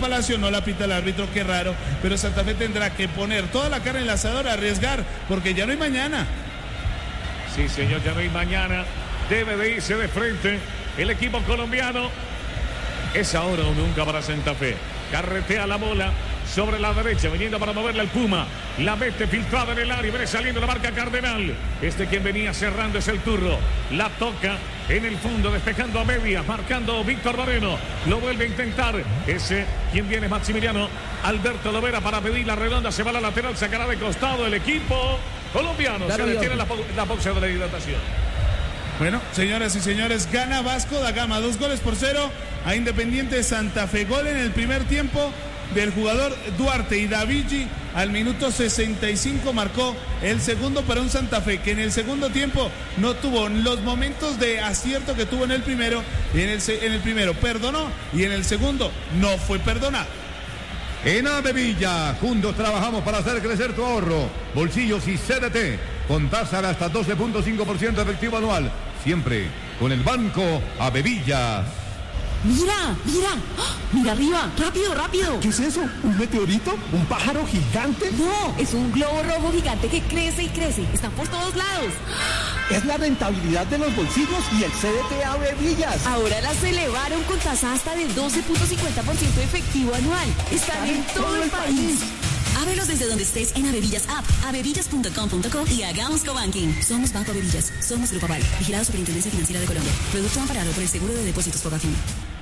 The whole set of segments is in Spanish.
Palacio, no la pita el árbitro, qué raro, pero Santa Fe tendrá que poner toda la carne en el asador, arriesgar, porque ya no hay mañana. Sí, señor, ya no hay mañana. Debe de irse de frente el equipo colombiano. Es ahora o nunca para Santa Fe. Carretea la bola sobre la derecha, viniendo para moverla al Puma. La mete filtrada en el área, viene saliendo la marca Cardenal. Quien venía cerrando es el Turro. La toca en el fondo, despejando a medias, marcando Víctor Moreno. Lo vuelve a intentar. Quien viene es Maximiliano Alberto Lovera para pedir la redonda. Se va a la lateral, sacará de costado el equipo colombiano. Se detiene la boxa de la hidratación. Bueno, señoras y señores, gana Vasco da Gama 2-0 a Independiente Santa Fe. Gol en el primer tiempo del jugador Duarte, y Davigi al minuto 65 marcó el segundo para un Santa Fe que en el segundo tiempo no tuvo los momentos de acierto que tuvo en el primero, y en el primero perdonó y en el segundo no fue perdonado. En Avevilla, juntos trabajamos para hacer crecer tu ahorro, bolsillos y CDT, con tasa de hasta 12.5% efectivo anual, siempre con el Banco Avevillas. ¡Mira! ¡Mira! ¡Oh! ¡Mira arriba! ¡Rápido, rápido! ¿Qué es eso? ¿Un meteorito? ¿Un pájaro gigante? No, es un globo rojo gigante que crece y crece. Están por todos lados. Es la rentabilidad de los bolsillos y el CDT Avevillas. Ahora las elevaron con tasa hasta del 12.50% efectivo anual. Están en todo el país. Ábrelos desde donde estés en Avevillas App, avevillas.com.co y hagamos cobanking. Somos Banco Avevillas, somos Grupo Aval, vigilado Superintendencia Financiera de Colombia. Producto amparado por el Seguro de Depósitos por Bafin.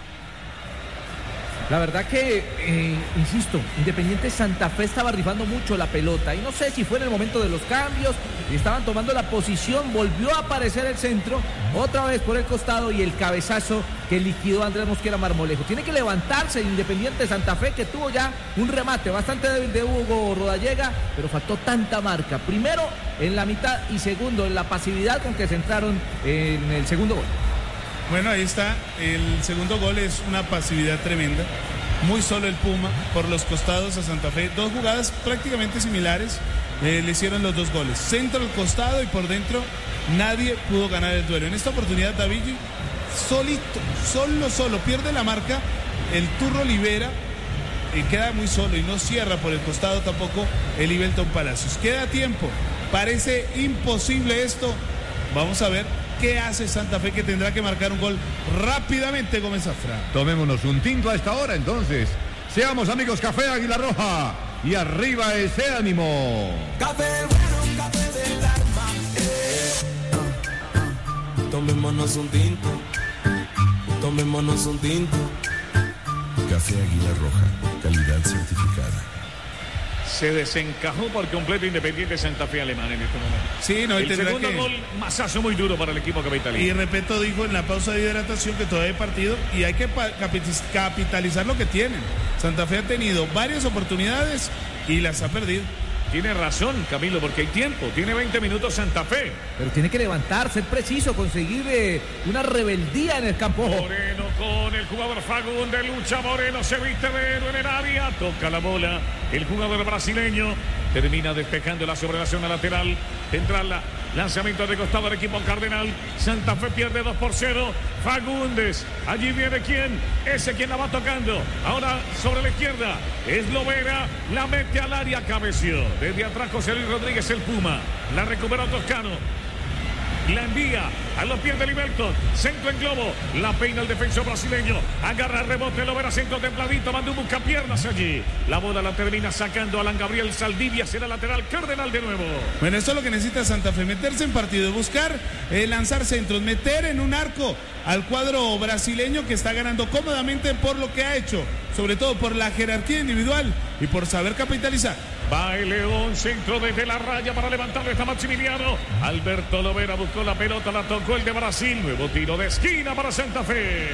La verdad que, insisto, Independiente Santa Fe estaba rifando mucho la pelota. Y no sé si fue en el momento de los cambios, estaban tomando la posición, volvió a aparecer el centro, otra vez por el costado y el cabezazo que liquidó a Andrés Mosquera Marmolejo. Tiene que levantarse Independiente Santa Fe, que tuvo ya un remate bastante débil de Hugo Rodallega, pero faltó tanta marca. Primero en la mitad y segundo en la pasividad con que se entraron en el segundo gol. Bueno, ahí está, el segundo gol es una pasividad tremenda, muy solo el Puma por los costados a Santa Fe, dos jugadas prácticamente similares, le hicieron los dos goles, centro al costado y por dentro nadie pudo ganar el duelo. En esta oportunidad Davigi solito, solo, pierde la marca, el Turro libera, queda muy solo y no cierra por el costado tampoco el Ibelton Palacios. Queda tiempo, parece imposible esto, vamos a ver qué hace Santa Fe, que tendrá que marcar un gol rápidamente, Gómez Zafra. Tomémonos un tinto a esta hora entonces. Seamos amigos, Café Águila Roja, y arriba ese ánimo. Café bueno, café del alma. Tomémonos un tinto. Tomémonos un tinto. Café Águila Roja, calidad certificada. Se desencajó por completo Independiente Santa Fe alemán en este momento. Sí, no, y el segundo gol, masazo muy duro para el equipo capitalino. Y Repeto dijo en la pausa de hidratación que todavía hay partido y hay que capitalizar lo que tienen. Santa Fe ha tenido varias oportunidades y las ha perdido. Tiene razón, Camilo, porque hay tiempo. Tiene 20 minutos Santa Fe. Pero tiene que levantar, ser preciso, conseguir una rebeldía en el campo. Moreno con el jugador Fagundes, lucha Moreno, se viste de héroe en el área, toca la bola. El jugador brasileño termina despejándola sobre la zona lateral. Entra la lanzamiento de costado del equipo Cardenal. Santa Fe pierde 2-0. Fagundes, allí viene quién, ese quien la va tocando. Ahora sobre la izquierda es Lovera, la mete al área, cabeció. Desde atrás José Luis Rodríguez, el Puma. La recupera Toscano. La envía a los pies de Ibelton. Centro en globo. La peina el defensor brasileño. Agarra rebote. Lovera centro templadito. Mandó un buscapiernas allí. La bola la termina sacando Alan Gabriel Saldivia. Será lateral Cardenal de nuevo. Bueno, esto es lo que necesita Santa Fe. Meterse en partido. Buscar lanzar centros. Meter en un arco al cuadro brasileño que está ganando cómodamente por lo que ha hecho. Sobre todo por la jerarquía individual y por saber capitalizar. Va el León, centro desde la raya para levantarle está Maximiliano. Alberto Lovera buscó la pelota, la tocó el de Brasil. Nuevo tiro de esquina para Santa Fe.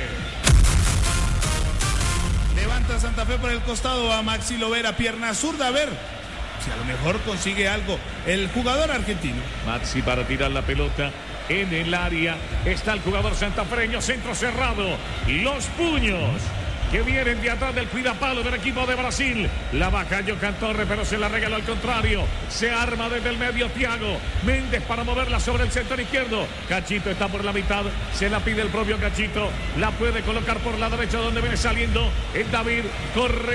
Levanta Santa Fe por el costado a Maxi Lovera, pierna zurda, a ver si a lo mejor consigue algo el jugador argentino. Maxi para tirar la pelota en el área. Está el jugador santafreño, centro cerrado. Los puños que vienen de atrás del cuidapalo del equipo de Brasil. La baja Johan Torres, pero se la regaló al contrario. Se arma desde el medio Thiago Méndez para moverla sobre el sector izquierdo. Cachito está por la mitad, se la pide el propio Cachito. La puede colocar por la derecha donde viene saliendo el David. Corre